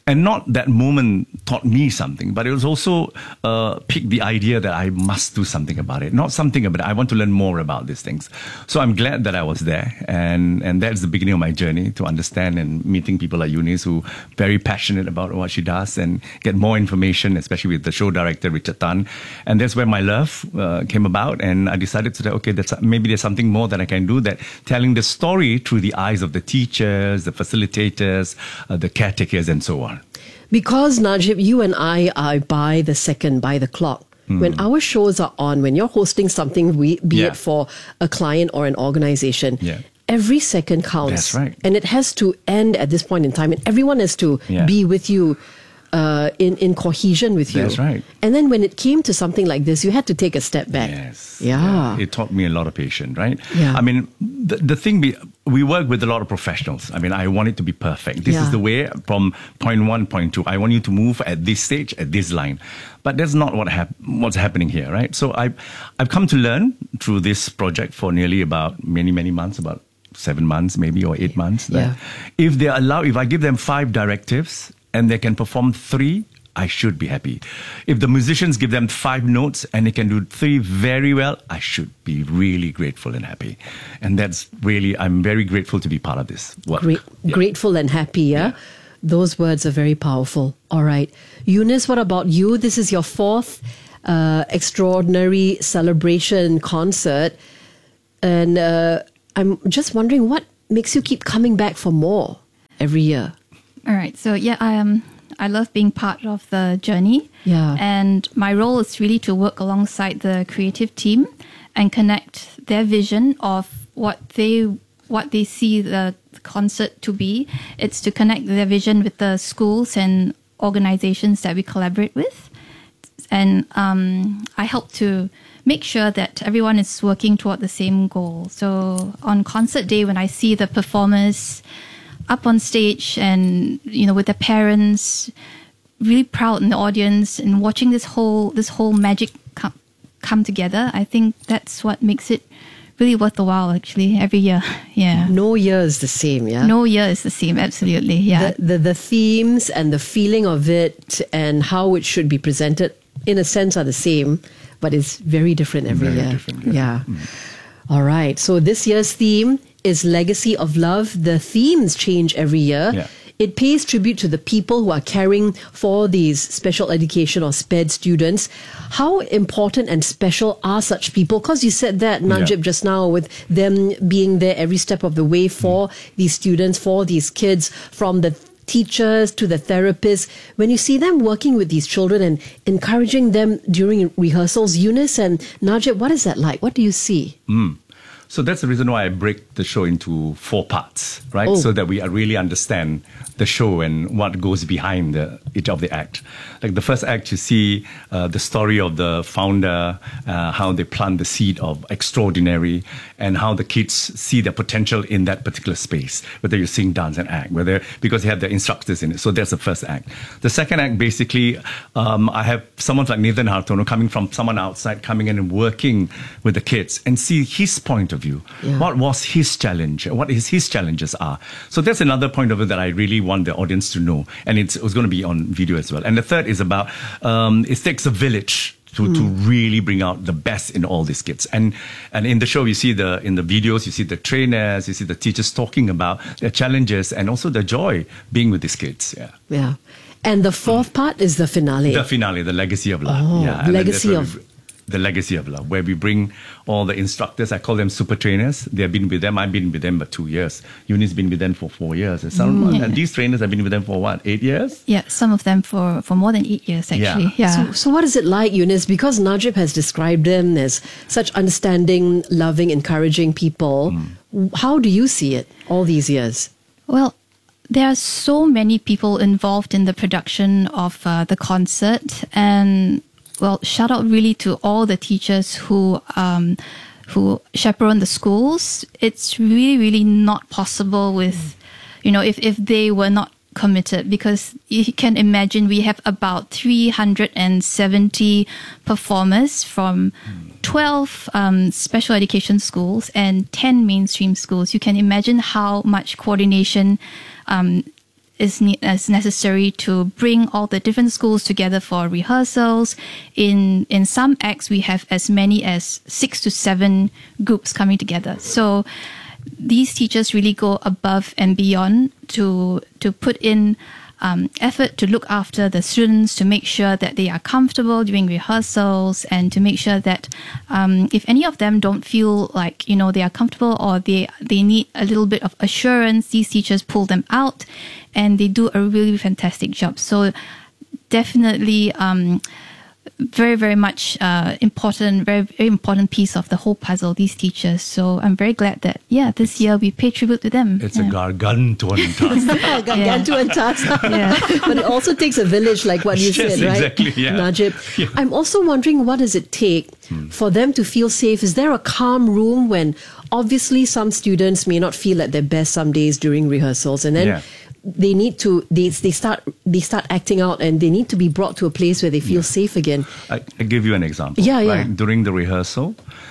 And not that moment taught me something, but it was also uh, picked the idea that I must do something about it. Not something about it. I want to learn more about these things. So I'm glad that I was there. And, and that's the beginning of my journey to understand and meeting people like Eunice who are very passionate about what she does and get more information, especially with the show director, Richard Tan. And that's where my love uh, came about. And I decided to say, okay, that's, maybe there's something more that I can do, that telling the story through the eyes of the teachers, the facilitators, uh, the caretakers, and so on. Because, Najib, you and I are by the second, by the clock. Mm. When our shows are on, when you're hosting something, be Yeah. it for a client or an organization, Yeah. every second counts. That's right. And it has to end at this point in time. And everyone has to Yeah. be with you uh, in, in cohesion with you. That's right. And then when it came to something like this, you had to take a step back. Yes. Yeah. It taught me a lot of patience, right? Yeah. I mean, the, the thing, be, we work with a lot of professionals. I mean, I want it to be perfect. This Yeah. is the way from point one, point two. I want you to move at this stage, at this line. But that's not what hap- what's happening here, right? So I've, I've come to learn through this project for nearly about many, many months, about seven months maybe, or eight months. That Yeah. if they allow, if I give them five directives and they can perform three, I should be happy. If the musicians give them five notes and they can do three very well, I should be really grateful and happy. And that's really, I'm very grateful to be part of this work. Great, Grateful and happy, yeah? Those words are very powerful. All right. Eunice, what about you? This is your fourth uh, extraordinary celebration concert. And uh, I'm just wondering, what makes you keep coming back for more every year? All right. So yeah, I am. I love being part of the journey. Yeah. And my role is really to work alongside the creative team and connect their vision of what they what they see the concert to be. It's to connect their vision with the schools and organizations that we collaborate with. And um, I help to make sure that everyone is working toward the same goal. So on concert day, when I see the performers up on stage and, you know, with their parents, really proud in the audience and watching this whole this whole magic come, come together, I think that's what makes it really worth the while, actually, every year. Yeah. No year is the same, yeah? No year is the same, absolutely, yeah. The, the, the themes and the feeling of it and how it should be presented, in a sense, are the same, but it's very different every Very year. different, yeah. yeah. Mm. All right. So this year's theme is Legacy of Love. The themes change every year. Yeah. It pays tribute to the people who are caring for these special education or SPED students. How important and special are such people? Because you said that, Najib, Yeah. just now, with them being there every step of the way for these students, for these kids, from the teachers to the therapists. When you see them working with these children and encouraging them during rehearsals, Eunice and Najib, what is that like? What do you see? Mm. So that's the reason why I break the show into four parts, right? Oh. So that we really understand the show and what goes behind the, each of the act. Like the first act, you see uh, the story of the founder, uh, how they plant the seed of extraordinary, and how the kids see their potential in that particular space, whether you sing, dance, and act, whether because they have the instructors in it. So that's the first act. The second act, basically, um, I have someone like Nathan Hartono coming from someone outside, coming in and working with the kids and see his point of view. Yeah. What was his challenge? What his, his challenges are. So that's another point of it that I really want the audience to know. And it's, it's going to be on video as well. And the third is about, um, it takes a village to, to really bring out the best in all these kids. And and in the show, you see the, in the videos, you see the trainers, you see the teachers talking about their challenges and also the joy being with these kids. Yeah. Yeah. And the fourth part is the finale. The finale, the legacy of love. Oh, yeah. And then legacy that's where of- we- the legacy of love, where we bring all the instructors. I call them super trainers. They've been with them. I've been with them for two years. Eunice been with them for four years. And some, Mm. and these trainers have been with them for what, eight years? Yeah, some of them for, for more than eight years, actually. Yeah. So, so what is it like, Eunice? Because Najib has described them as such understanding, loving, encouraging people. How do you see it all these years? Well, there are so many people involved in the production of uh, the concert, and well, shout out really to all the teachers who um, who chaperone the schools. It's really, really not possible with, you know, if, if they were not committed, because you can imagine we have about three hundred seventy performers from twelve um, special education schools and ten mainstream schools. You can imagine how much coordination um, is, ne- is necessary to bring all the different schools together for rehearsals. In in some acts, we have as many as six to seven groups coming together. So these teachers really go above and beyond to to put in um, effort to look after the students, to make sure that they are comfortable during rehearsals, and to make sure that um, if any of them don't feel like, you know, they are comfortable or they they need a little bit of assurance, these teachers pull them out, and they do a really fantastic job. So definitely um, very, very much uh, important, very, very important piece of the whole puzzle, these teachers. So I'm very glad that, yeah, this year we pay tribute to them. It's yeah. a gargantuan task. Yeah, gargantuan task. Yeah. But it also takes a village, like what you Yes, said, right? exactly, yeah. Najib. Yeah. I'm also wondering, what does it take hmm. for them to feel safe? Is there a calm room when obviously some students may not feel at their best some days during rehearsals, and then Yeah. they need to they, they start they start acting out, and they need to be brought to a place where they feel yeah. safe again. I, I give you an example. Yeah, yeah. Right? During the rehearsal,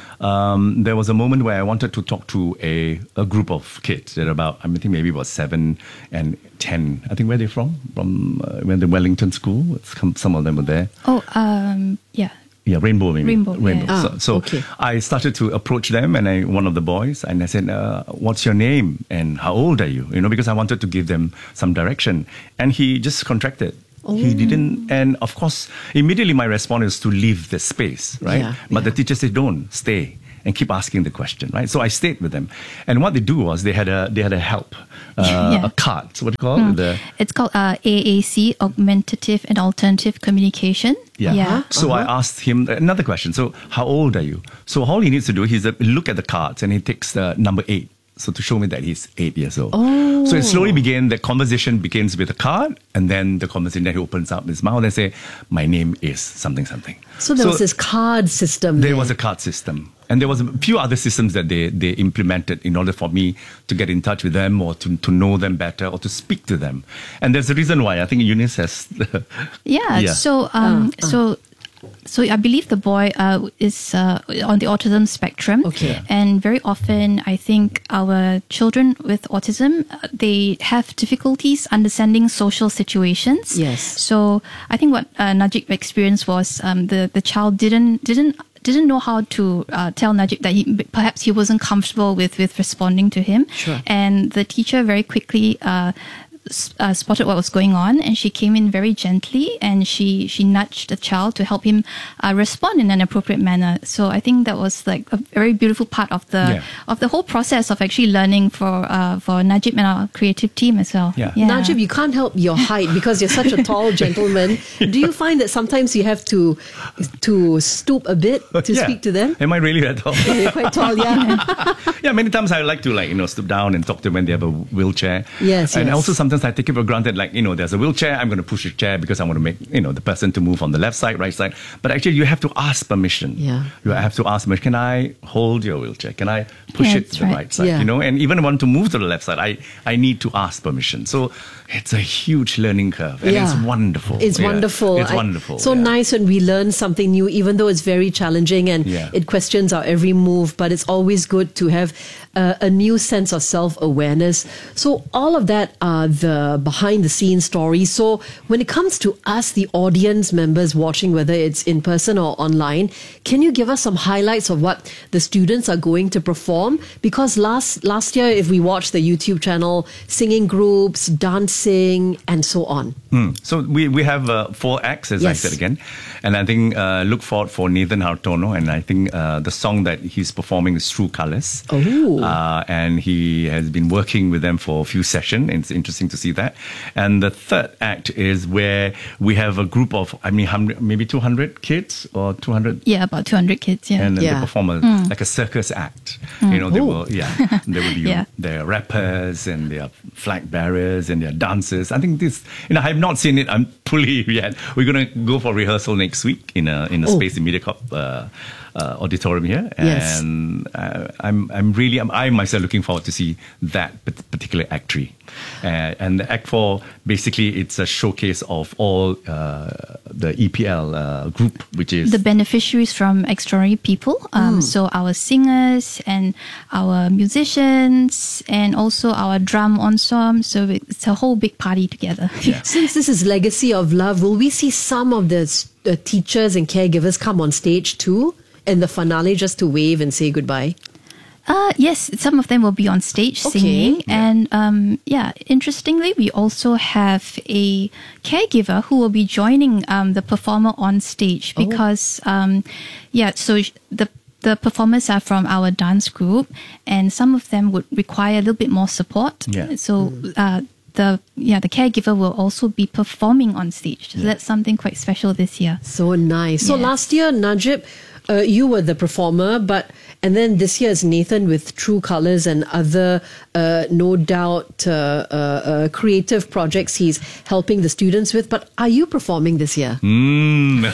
um, there was a moment where I wanted to talk to a, a group of kids. They're about, I think maybe about seven and ten. I think where they're from? From uh, when the Wellington School. Some, some of them were there. Oh, um, yeah. Yeah, Rainbow maybe. Rainbow, Rainbow. yeah. So, Ah, so okay. I started to approach them, and I, one of the boys, and I said, uh, "What's your name and how old are you?" You know, because I wanted to give them some direction, and he just contracted. Oh. He didn't, and of course, immediately my response is to leave the space, right? Yeah, but yeah. the teacher said, "Don't stay." And keep asking the question, right? So I stayed with them, and what they do was they had a they had a help, uh, Yeah. a card. So what do you call Mm. it? The, It's called uh, A A C, Augmentative and Alternative Communication. Yeah. Yeah. So I asked him another question. So how old are you? So all he needs to do is uh, look at the cards, and he takes the number eight. So to show me that he's eight years old. Oh. So it slowly began, the conversation begins with a card, and then the conversation, then he opens up his mouth and say, "My name is something, something." So there was this card system. There there. was a card system. And there was a few other systems that they, they implemented in order for me to get in touch with them, or to, to know them better, or to speak to them. And there's a reason why. I think Eunice has... Yeah. Yeah. So, um, Uh, uh. so, so I believe the boy uh, is uh, on the autism spectrum. Okay. Yeah. And very often, I think our children with autism, uh, they have difficulties understanding social situations. Yes. So I think what uh, Najib experienced was um, the the child didn't didn't. didn't know how to uh, tell Najib that he, perhaps he wasn't comfortable with, with responding to him. Sure. And the teacher very quickly uh, s- uh, spotted what was going on, and she came in very gently, and she, she nudged the child to help him uh, respond in an appropriate manner. So I think that was like a very beautiful part of the Yeah. of the whole process of actually learning for uh, for Najib and our creative team as well. Yeah. Najib, you can't help your height because you're such a tall gentleman. Do you find that sometimes you have to to stoop a bit to Yeah. speak to them? Am I really that tall? Yeah, you're quite tall, yeah. Yeah, many times I like to, like, you know, stoop down and talk to them when they have a wheelchair. Yes, And yes. also sometimes I take it for granted, like, you know, there's a wheelchair, I'm going to push a chair because I want to make, you know, the person to move on the left side, right side. But actually you have to ask permission. Yeah. You have to ask permission. Can I hold your wheelchair? Can I push Yeah, it to that's the right. right side? Yeah. You know, and even want to move to the left side, I, I need to ask permission. So it's a huge learning curve, and Yeah. it's wonderful. It's Yeah. wonderful. It's I- wonderful. so yeah. nice when we learn something new, even though it's very challenging and Yeah. it questions our every move, but it's always good to have uh, a new sense of self-awareness. So all of that are the behind-the-scenes stories. So when it comes to us, the audience members watching, whether it's in person or online, can you give us some highlights of what the students are going to perform? Because last last year, if we watched the YouTube channel, singing groups, dancing, and so on. Hmm. So we, we have uh, four acts, as I Yes. said again. And I think uh, look forward for Nathan Hartono. And I think uh, the song that he's performing is True Colours. Oh. Uh, and he has been working with them for a few sessions. It's interesting to see that. And the third act is where we have a group of, I mean, hundred, maybe two hundred kids or two hundred. Yeah, about two hundred kids. Yeah. And then Yeah. they perform a, Mm. like a circus act. Mm. You know, they Oh. will, yeah, they will be, Yeah. they're rappers and they're flag bearers and they're dancers. I think this, you know, I have not seen it um, fully yet. We're going to go for rehearsal next week in a in a Oh. space in Mediacorp uh, uh, auditorium here, Yes. and uh, I'm I'm really I'm, I myself looking forward to see that particular act three, uh, and the act four basically it's a showcase of all uh, the E P L uh, group, which is the beneficiaries from Extraordinary People. Um, So our singers and our musicians and also our drum ensemble. So it's a whole big party together. Since this is Legacy of Love, will we see some of the uh, teachers and caregivers come on stage too in the finale just to wave and say goodbye? Uh, yes, some of them will be on stage Okay. singing. And um, yeah, interestingly, we also have a caregiver who will be joining um, the performer on stage because, um, yeah, so sh- the the performers are from our dance group and some of them would require a little bit more support. Yeah. So uh, the yeah the caregiver will also be performing on stage. So that's something quite special this year. So nice. So Yes. last year, Najib, uh, you were the performer, but and then this year is Nathan with True Colours and other, uh, no doubt, uh, uh, uh, creative projects he's helping the students with. But are you performing this year? Mm.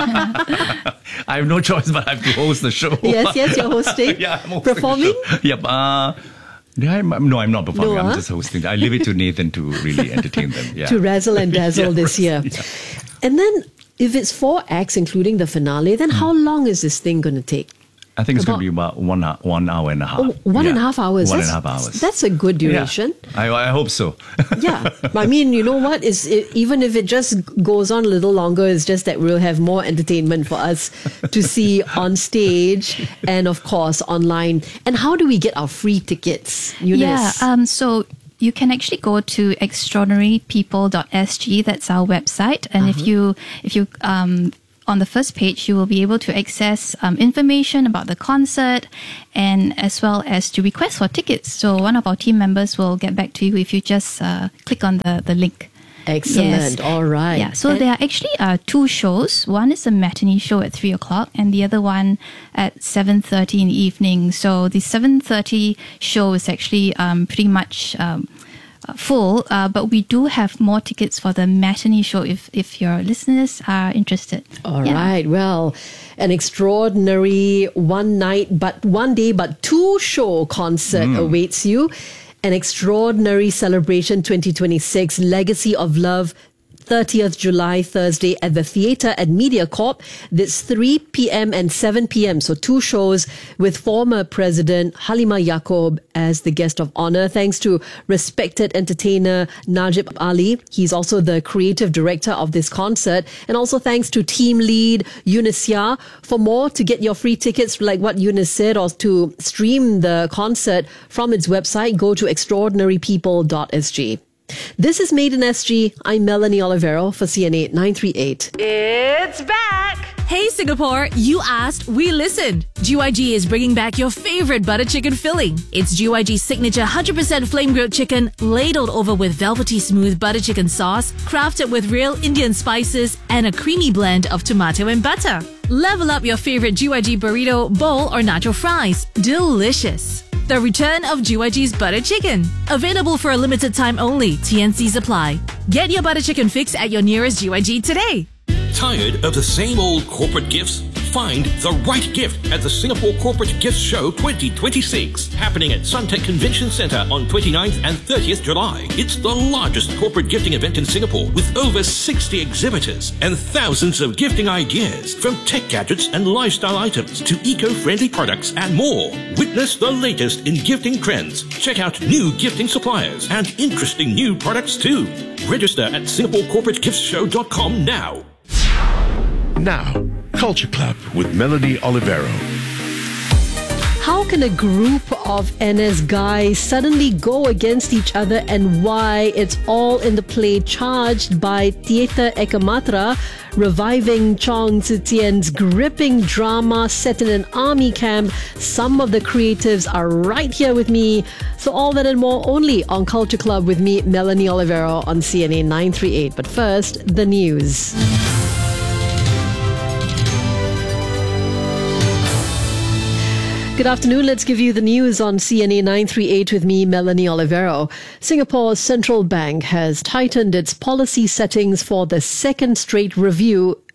I have no choice but I have to host the show. Yes, yes, you're hosting. Yeah, I'm hosting Performing? the show. Yep. Uh, did I, no, I'm not performing. No, I'm huh? just hosting. I leave it to Nathan to really entertain them. Yeah. To razzle and dazzle Yeah, this year. yeah. And then, if it's four acts, including the finale, then how long is this thing going to take? I think it's About- going to be about one hou- one hour and a half. Oh, one and a Yeah. half hours. One that's, and a half hours. That's a good duration. Yeah. I, I hope so. Yeah. I mean, you know what? Is it, even if it just goes on a little longer, it's just that we'll have more entertainment for us to see on stage and, of course, online. And how do we get our free tickets, Eunice? Yeah, um, so you can actually go to extraordinary people dot s g. That's our website, and if Uh-huh. you if you um, on the first page, you will be able to access um, information about the concert and as well as to request for tickets. So one of our team members will get back to you if you just uh, click on the, the link. Excellent. All right. Yeah. So And- there are actually uh, two shows. One is a matinee show at three o'clock, and the other one at seven thirty in the evening. So the seven thirty show is actually um, pretty much um, uh, full, uh, but we do have more tickets for the matinee show if if your listeners are interested. All right. Well, an extraordinary one night, but one day, but two show concert Mm. awaits you. An extraordinary celebration twenty twenty-six, Legacy of Love, thirtieth July, Thursday at the theatre at MediaCorp. That's three p.m. and seven p.m. So two shows with former President Halima Yaakob as the guest of honor. Thanks to respected entertainer Najib Ali. He's also the creative director of this concert. And also thanks to team lead Eunice Yah. For more, to get your free tickets like what Eunice said or to stream the concert from its website, go to extraordinary people dot s g. This is Made in S G. I'm Melanie Olivero for C N A nine three eight. It's back! Hey Singapore, you asked, we listened. G Y G is bringing back your favorite butter chicken filling. It's G Y G's signature one hundred percent flame grilled chicken, ladled over with velvety smooth butter chicken sauce, crafted with real Indian spices and a creamy blend of tomato and butter. Level up your favorite G Y G burrito, bowl, or nacho fries. Delicious. The return of G Y G's butter chicken. Available for a limited time only. T N Cs apply. Get your butter chicken fix at your nearest G Y G today. Tired of the same old corporate gifts? Find the right gift at the Singapore Corporate Gifts Show twenty twenty-six, happening at Suntec Convention Centre on twenty-ninth and thirtieth July. It's the largest corporate gifting event in Singapore with over sixty exhibitors and thousands of gifting ideas, from tech gadgets and lifestyle items to eco-friendly products and more. Witness the latest in gifting trends. Check out new gifting suppliers and interesting new products too. Register at singapore corporate gifts show dot com now. Now, Culture Club with Melanie Olivero. How can a group of N S guys suddenly go against each other, and why? It's all in the play Charged by Theatre Ekamatra, reviving Chong Tzu Tian's gripping drama set in an army camp. Some of the creatives are right here with me. So all that and more only on Culture Club with me, Melanie Olivero, on C N A nine three eight. But first, the news. Good afternoon. Let's give you the news on C N A nine three eight with me, Melanie Olivero. Singapore's central bank has tightened its policy settings for the second straight review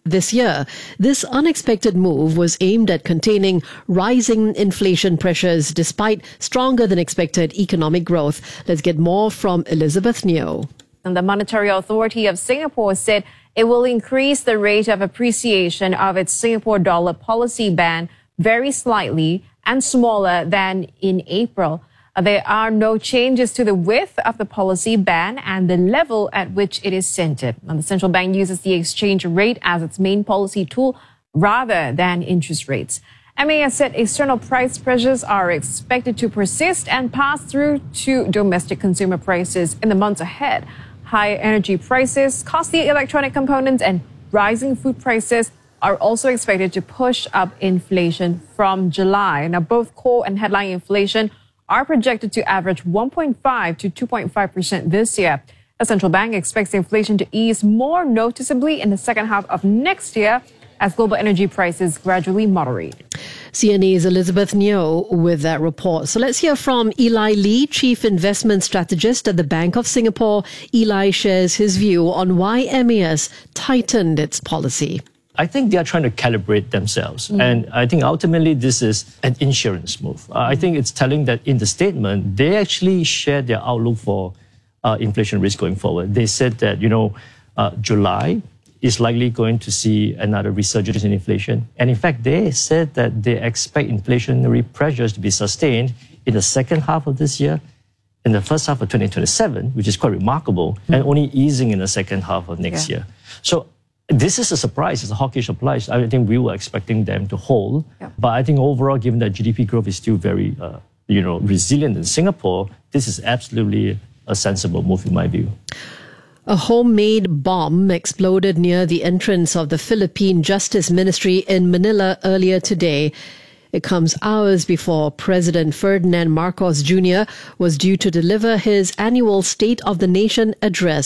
this year. This unexpected move was aimed at containing rising inflation pressures despite stronger than expected economic growth. Let's get more from Elizabeth Neo. And the Monetary Authority of Singapore said it will increase the rate of appreciation of its Singapore dollar policy band very slightly and smaller than in April. There are no changes to the width of the policy band and the level at which it is centered. And the central bank uses the exchange rate as its main policy tool rather than interest rates. M A S said external price pressures are expected to persist and pass through to domestic consumer prices in the months ahead. Higher energy prices, costly electronic components, and rising food prices are also expected to push up inflation from July. Now, both core and headline inflation are projected to average one point five to two point five percent this year. The central bank expects inflation to ease more noticeably in the second half of next year as global energy prices gradually moderate. C N A's Elizabeth Neo with that report. So let's hear from Eli Lee, Chief Investment Strategist at the Bank of Singapore. Eli shares his view on why M A S tightened its policy. I think they are trying to calibrate themselves. Mm. And I think ultimately this is an insurance move. Uh, mm. I think it's telling that in the statement, they actually shared their outlook for uh, inflation risk going forward. They said that, you know, uh, July is likely going to see another resurgence in inflation. And in fact, they said that they expect inflationary pressures to be sustained in the second half of this year, in the first half of twenty twenty-seven, which is quite remarkable, mm. and only easing in the second half of next yeah. year. So this is a surprise. It's a hawkish surprise. I think we were expecting them to hold. Yeah. But I think overall, given that G D P growth is still very uh, you know, resilient in Singapore, this is absolutely a sensible move in my view. A homemade bomb exploded near the entrance of the Philippine Justice Ministry in Manila earlier today. It comes hours before President Ferdinand Marcos Junior was due to deliver his annual State of the Nation address.